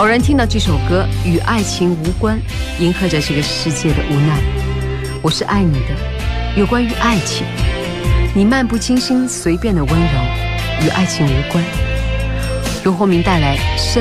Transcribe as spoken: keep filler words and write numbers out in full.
偶然听到这首歌，与爱情无关，迎合着这个世界的无奈。我是爱你的，有关于爱情，你漫不经心随便的温柔，与爱情无关。游鸿明带来深